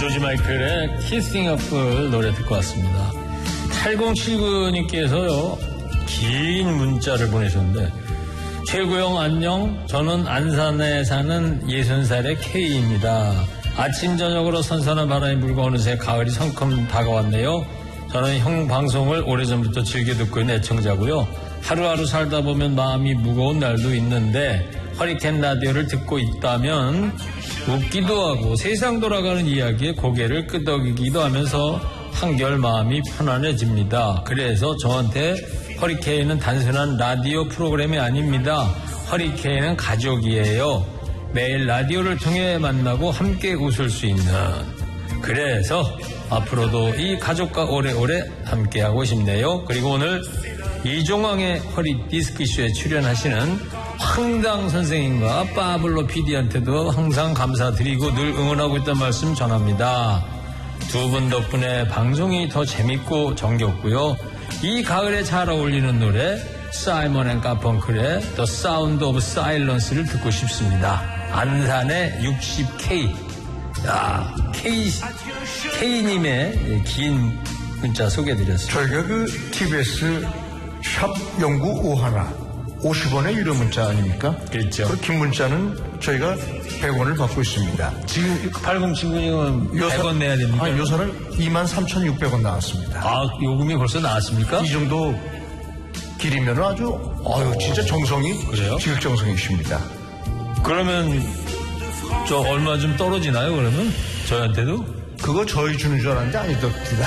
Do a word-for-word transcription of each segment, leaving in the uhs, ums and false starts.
조지 마이클의 키싱 어플 노래 듣고 왔습니다. 팔공칠구 님께서요 긴 문자를 보내셨는데, 최구영 안녕, 저는 안산에 사는 예순 살의 K입니다. 아침 저녁으로 선선한 바람이 불고 어느새 가을이 성큼 다가왔네요. 저는 형 방송을 오래전부터 즐겨 듣고 있는 애청자고요. 하루하루 살다 보면 마음이 무거운 날도 있는데 허리케인 라디오를 듣고 있다면 웃기도 하고 세상 돌아가는 이야기에 고개를 끄덕이기도 하면서 한결 마음이 편안해집니다. 그래서 저한테 허리케인은 단순한 라디오 프로그램이 아닙니다. 허리케인은 가족이에요. 매일 라디오를 통해 만나고 함께 웃을 수 있는, 그래서 앞으로도 이 가족과 오래오래 함께하고 싶네요. 그리고 오늘 이종황의 허리 디스크쇼에 출연하시는 황당 선생님과 빠블로 피디한테도 항상 감사드리고 늘 응원하고 있다는 말씀 전합니다. 두 분 덕분에 방송이 더 재밌고 정겹고요. 이 가을에 잘 어울리는 노래 사이먼 앤 가펑클의 The Sound of Silence를 듣고 싶습니다. 안산의 육십 케이. 야, K, K님의 긴 문자 소개해드렸습니다. 저희가 그 티비에스 샵 영구오일 오십 원의 유료 문자 아닙니까? 그렇죠. 그 긴 문자는 저희가 백 원을 받고 있습니다. 지금 팔공칠구 님은 백 원 내야 됩니까? 아니, 요사는 이만 삼천육백 원 나왔습니다. 아, 요금이 벌써 나왔습니까? 이 정도 길이면 아주, 아유, 진짜 정성이, 그래요? 지극정성이십니다. 그러면 저 얼마 좀 떨어지나요, 그러면? 저희한테도? 그거 저희 주는 줄 알았는데 아니더랍니다.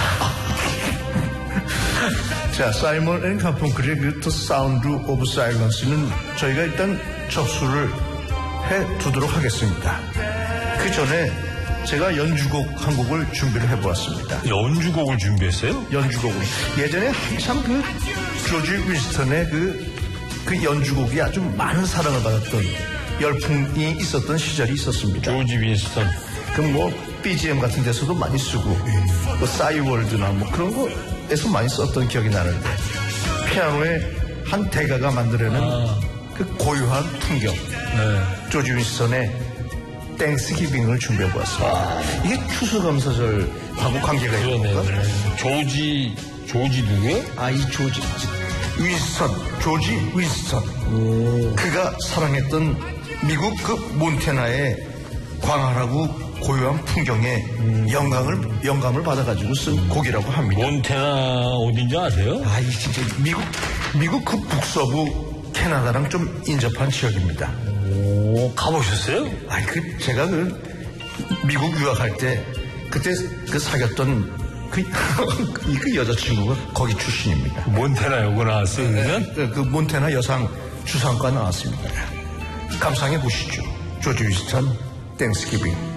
자, 사이먼 앤 가펑클의 그 The Sound of Silence는 저희가 일단 접수를 해 두도록 하겠습니다. 그 전에 제가 연주곡 한 곡을 준비를 해보았습니다. 연주곡을 준비했어요? 연주곡을. 예전에 한참 그 조지 윈스턴의 그, 그 연주곡이 아주 많은 사랑을 받았던 열풍이 있었던 시절이 있었습니다. 조지 윈스턴. 그 뭐 비지엠 같은 데서도 많이 쓰고, 뭐 싸이월드나 뭐 그런 거에서 많이 썼던 기억이 나는데, 피아노에 한 대가가 만들어낸 아. 그 고유한 풍경. 네. 조지 윈스턴의 땡스기빙을 준비해보았습니다. 아. 이게 추수감사절하고 관계가 있는 건가? 조지, 조지 누구요? 아, 이 조지, 윈스턴, 조지 윈스턴. 오. 그가 사랑했던 미국 그 몬태나의 광활하고 고요한 풍경에 음. 영감을, 영감을 받아가지고 쓴 음. 곡이라고 합니다. 몬태나 어딘지 아세요? 아, 이 진짜 미국, 미국 그 북서부 캐나다랑 좀 인접한 지역입니다. 오, 가보셨어요? 아니, 그, 제가 그, 미국 유학할 때, 그때 그 사귀었던 그, 그 여자친구가 거기 출신입니다. 몬태나 요거 나왔어요, 그러면? 네, 그 몬태나 여상 주상과 나왔습니다. 감상해 보시죠. 조지 윈스턴, 땡스기빙.